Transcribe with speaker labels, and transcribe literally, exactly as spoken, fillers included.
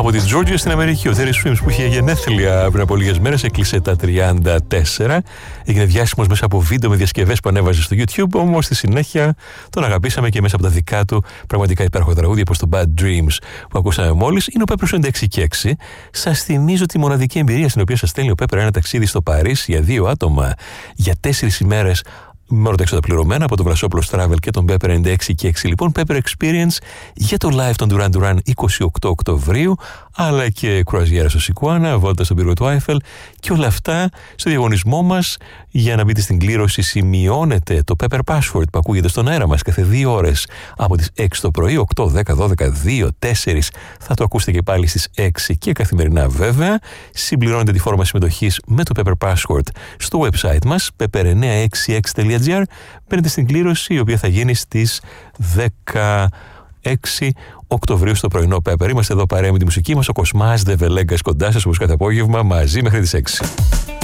Speaker 1: Από τη Τζόρτζια στην Αμερική, ο Terry Swims, που είχε γενέθλια πριν από λίγες μέρες, έκλεισε τα τριάντα τέσσερα. Έγινε διάσημος μέσα από βίντεο με διασκευές που ανέβαζε στο YouTube, όμως στη συνέχεια τον αγαπήσαμε και μέσα από τα δικά του πραγματικά υπέροχα τραγούδια, όπως το Bad Dreams που ακούσαμε μόλις. Είναι ο Pepper ενενήντα έξι και έξι. Σας θυμίζω τη μοναδική εμπειρία στην οποία σας στέλνει ο Pepper ένα ταξίδι στο Παρίσι για δύο άτομα για τέσσερις ημέρες. Με όλα τα έξοδα πληρωμένα από το Βρασόπουλος Travel και τον Pepper ενενήντα έξι και έξι. Λοιπόν, Pepper Experience για το live των Duran Duran είκοσι οκτώ Οκτωβρίου, αλλά και κρουαζιέρα στο Σικουάνα, βόλτα στον πύργο του Άιφελ και όλα αυτά στο διαγωνισμό μας. Για να μπείτε στην κλήρωση, σημειώνετε το Pepper Password που ακούγεται στον αέρα μας κάθε δύο ώρες από τις έξι το πρωί, οκτώ, δέκα, δώδεκα, δύο, τέσσερα. Θα το ακούσετε και πάλι στις έξι και καθημερινά βέβαια. Συμπληρώνετε τη φόρμα συμμετοχής με το Pepper Password στο website μας, pepper εννιακόσια εξήντα έξι τελεία τζι άρ. Μπαίνετε στην κλήρωση, η οποία θα γίνει στις δεκαέξι Οκτωβρίου στο πρωινό Pepper. Είμαστε εδώ παρέα με τη μουσική μας, ο Κοσμάς Δεβελέγκας κοντά σας όπως κάθε απόγευμα, μαζί μέχρι τις έξι.